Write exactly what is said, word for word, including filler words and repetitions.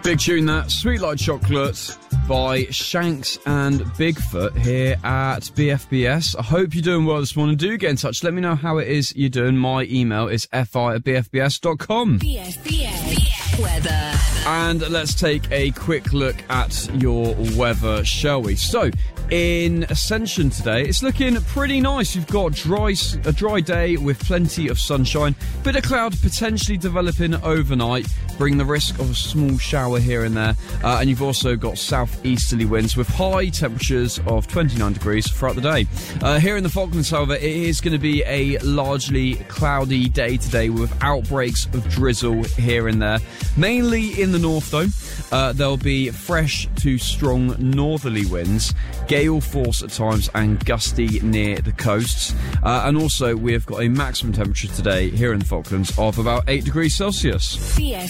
Big tune that, Sweet Like Chocolate by Shanks and Bigfoot here at B F B S. I hope you're doing well this morning. Do get in touch. Let me know how it is you're doing. My email is fi at b f b s dot com. B F B S weather. And let's take a quick look at your weather, shall we? So, in Ascension today, it's looking pretty nice. You've got dry, a dry day with plenty of sunshine. Bit of cloud potentially developing overnight, bringing the risk of a small shower here and there. Uh, and you've also got southeasterly winds with high temperatures of twenty-nine degrees throughout the day. Uh, here in the Falklands, however, it is going to be a largely cloudy day today with outbreaks of drizzle here and there. Mainly in the north, though. Uh, there'll be fresh to strong northerly winds, gale force at times and gusty near the coasts. Uh, and also, we've got a maximum temperature today here in the Falklands of about eight degrees Celsius.